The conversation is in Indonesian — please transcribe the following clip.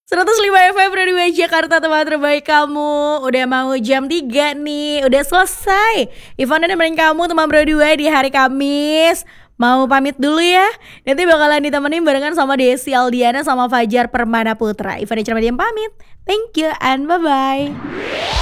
105 FM Radio Jakarta, teman terbaik kamu. Udah mau jam 3 nih, udah selesai Ivana nemenin kamu teman Bro 2 di hari Kamis. Mau pamit dulu ya. Nanti bakalan ditemenin barengan sama Desi Aldiana sama Fajar Permana Putra. Ivana Cermadian pamit. Thank you and bye-bye.